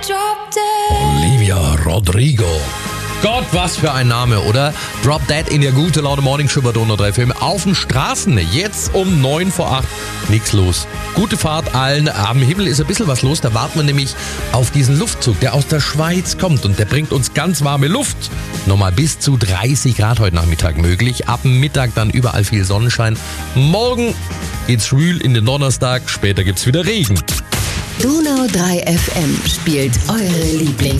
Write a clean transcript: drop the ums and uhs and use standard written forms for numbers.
Olivia Rodrigo. Gott, was für ein Name, oder? Drop Dead in der gute Laune Morning Show bei Donau 3 Film. Auf den Straßen, jetzt um 9 vor 8. Nichts los. Gute Fahrt allen. Am Himmel ist ein bisschen was los. Da warten wir nämlich auf diesen Luftzug, der aus der Schweiz kommt. Und der bringt uns ganz warme Luft. Nochmal bis zu 30 Grad heute Nachmittag möglich. Ab Mittag dann überall viel Sonnenschein. Morgen geht's schwül in den Donnerstag. Später gibt's wieder Regen. Donau 3 FM spielt eure Lieblings